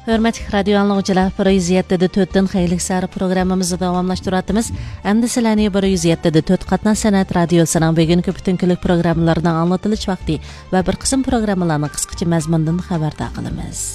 Hörmətli radio anlıqçılar, 107.4-dən xeyirlik səhər proqramımızı davamlaşdırıyatımız. Əmdi sizlərni 107.4 qatnaz sənət radiosunun bugünkü bütün günlük proqramlarının anlatılış vaxtı və bir qism proqramlarını qısqacha məzmundan xəbərdar qılımız.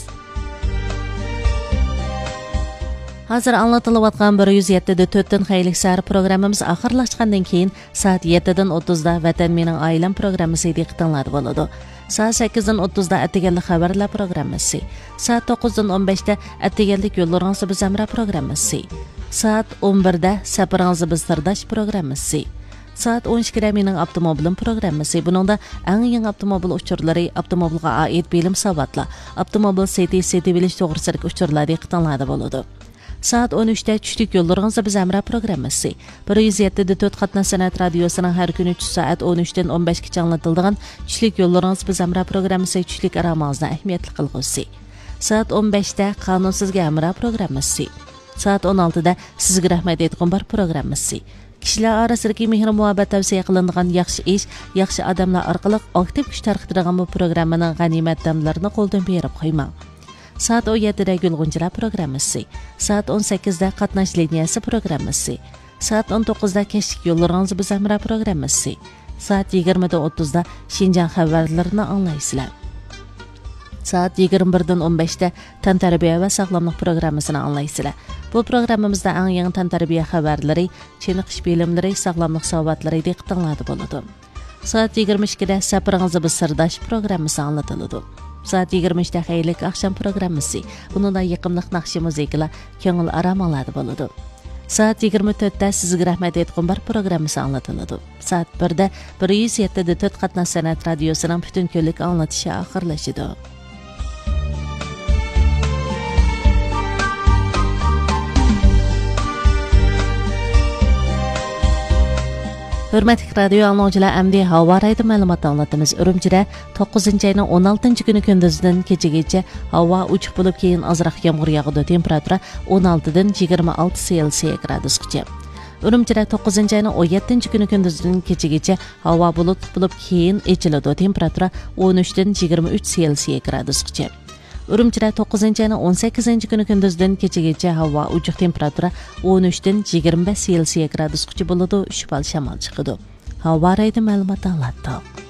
Hazır anlatılayotgan 107.4-dən xeyirlik səhər proqramımız axırlaşqandan keyin saat 7-dən 30-da Vətən Mening Ailəm proqramısı diqqətinizdə болады. Saat 8-dən 30-da Ətigənlik xəbərlər proqramısı. Saat 9-dan 15-də Ətigənlik yollarınızı biz əmrə proqramısı. Saat 11-də Səpirinizi biz sirdaş proqramısı. Saat 12-də Mening Avtomobilim proqramısı. Buningda eng yangi avtomobil uchurlari, avtomobilga oid bilim savatlar, avtomobil seti bilish to'g'risidagi uchurlar diqqətinizdə болады. Saat 13'də Çüşlük yollarınızı biz əmrə proqramısı. 107.4 qatnaz sənət radiosunun hər gün 3 saat 13'dən 15-ki anlatıldığın Çüşlük yollarınızı biz əmrə proqramısı Çüşlük aramazına əhmiyyətli qılğısı. Saat 15'də qanunsuzga əmrə proqramısı. Saat 16'da sizga rəhmət etqin bar proqramısı. Kişilər arasındakı mehr muhabbət tavsiyə qılınğan yaxşı iş, yaxşı adamlar orqali aktiv kuch tarqıtırğan bu proqramının g'animat damlarini qo'ldan berib qo'ymang. Saat 17'də Gülğuncular proqramısı. Saat 18'də Qatnaş liniyası proqramısı. Saat 19'da Keşlik yollarınızı biz əmrə proqramısı. Saat 20'də 30'da Şinjan xəbərlərini anlaysızlar. Saat 21'dən 15'də Tantarbiya və Sağlamlıq proqramısını anlaysızlar. Bu proqramımızda ən yeni tantarbiya xəbərləri, çeniqish bilimləri, sağlamlıq savatları diqqətinizdə болады. Saat 22'də Səpirinizi biz sirdaş proqramısı anlatılады. Saat 23'də xeyirlik axşam proqramısı. Bununla yıqımlıq naqshi muzikalar ko'ngil aramalarda bo'ladi. Saat 24'də sizga rəhmət etqin bar proqramısı anlatılады. Saat 1'də 107.4 qatnaz sənət radiosunun bütün kunlik anlatışı axırlaşıdı. Hörmətli radio anlıqçılar, əmdi hava raydı məlumat anlatımız. Ürümçidə 9-cu ayının 16-cı günü gündüzdən keçə hava uçuq bulub keyin azraq yağmur yağıdı. Temperatura 16-dan 26 Selsiya gradusgacha. Ürümçidə 9-cu ayının 17-ci günü gündüzdən keçə hava bulut bulub keyin echiladi. Temperatura 13-dan 23 Selsiya gradusgacha. Ürümçidə 9-cu ayının 18-ci günü gündüzdən keçə hava uçuq temperatura 13-dan 25 Selsiya gradusgacha bo'ladi. Şübhəli şamal çıxıdı. Hava raydı məlumat anlatdı.